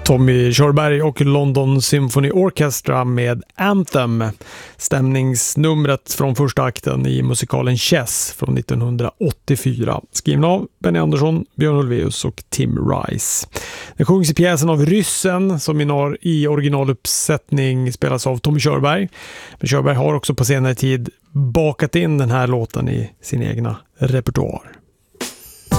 Tommy Körberg och London Symphony Orchestra med Anthem, stämningsnumret från första akten i musikalen Chess från 1984, skriven av Benny Andersson, Björn Ulvaeus och Tim Rice. Den sjungs i pjäsen av Ryssen som i originaluppsättning spelas av Tommy Körberg. Men Körberg har också på senare tid bakat in den här låten i sin egna repertoar.